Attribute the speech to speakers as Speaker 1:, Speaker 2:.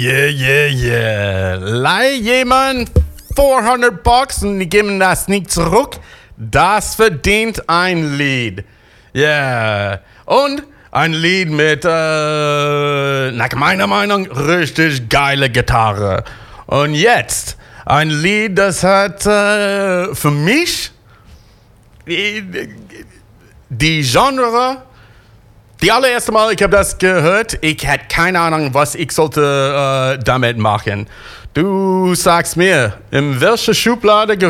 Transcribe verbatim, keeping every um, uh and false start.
Speaker 1: Yeah, yeah, yeah. Leih jemand vierhundert Bucks und die geben das nicht zurück. Das verdient ein Lied. Yeah. Und ein Lied mit, äh, nach meiner Meinung, richtig geile Gitarre. Und jetzt ein Lied, das hat äh, für mich die, die Genre. Die allererste Mal, ich habe das gehört, ich hatte keine Ahnung, was ich sollte äh, damit machen. Du sagst mir, in welche Schublade gehört